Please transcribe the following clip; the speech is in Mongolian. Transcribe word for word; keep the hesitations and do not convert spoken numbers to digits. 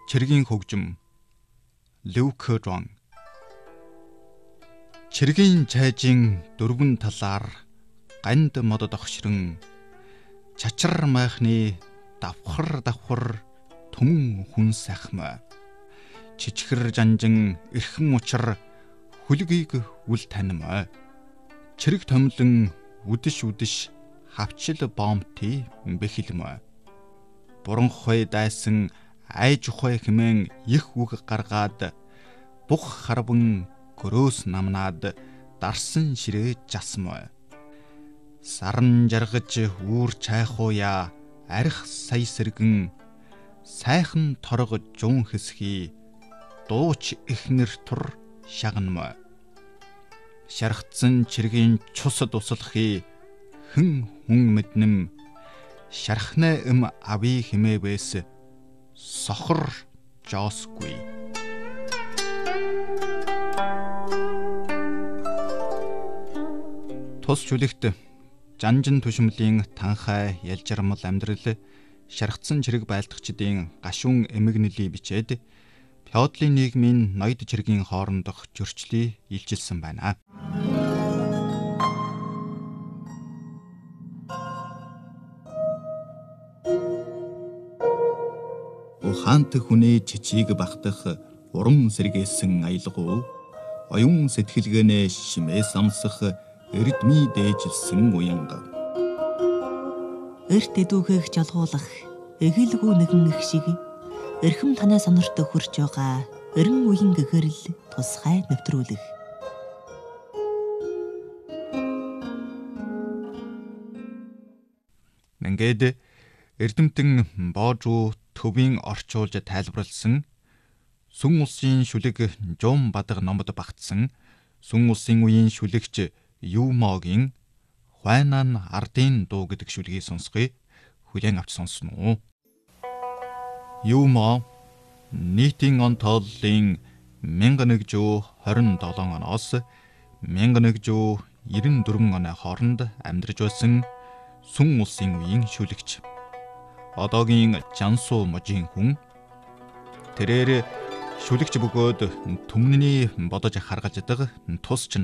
Чиргийн хөгжим Лю Кэжуан. Чиргийн чайжийн дөрвөн талаар ганд модод огшрон чачар майхны давхар давхар түмэн хүн сайхмаа. Чичгэр жанжин эрхэм учир хүлгийг үл танимаа. Чирэг томлон үдэш үдэш хавчил бомти бэхилмаа. Буран хой дайсан айж ухай хэмээн их үг гаргаад бух харван гөрөөс намнаад дарсан ширээ жасмаа. Саран жаргаж үүр чайхууя арх сая сэргэн сайхан торго жуун хэсхий дууч ихнэр тур шагнамаа. Шархтсан чиргийн цусд услахи хэн хүн мэднэм шархнаа эм ави хэмээвэс сохор жоосгүй. Тус чүлэгт жанжин түшмлийн танхай ялжармал амьдрал шархтсан чирэг байлдагчдын гашуун эмгэнэлийг бичээд феодлын нийгмийн ноёд чиргийн хоорондох зөрчлийг илчилсэн байна. Ухаант хүнээ чичиг багтах уран сэргээсэн аялгуу оюун сэтгэлгээнээ шимээ самсах эрдмий дээжилсэн уянга. Эрт эдүүхийг жолгуулах эгэлгүй нэгэн их шиг эрхэм танаа сонорт хөрж байгаа эрен үеийн гэгэрэл тусгай нэвтрүүлэх. Ингээд эрдэмтэн боожуу төвийн орчуулж тайлбарлсан сүн улсын шүлэг Жум Бадаг номод багтсан сүн улсын үеийн шүлэгч Юмогийн Хуайнан ардын дуу гэдэг шүлгийг сонсгоё. Хүлээн авч сонсно уу? Юмо нийтийн он тооллын мянга нэгжүү хорин долоон оноос мянга нэгжүү ерөн дөрвөн оны хооронд амьдарч байсан сүн улсын үеийн шүлэгч. Одоогийн Жансуу мужийн хүн. Тэрээр шүлэгч бөгөөд түмнэний бодож харгалздаг тусч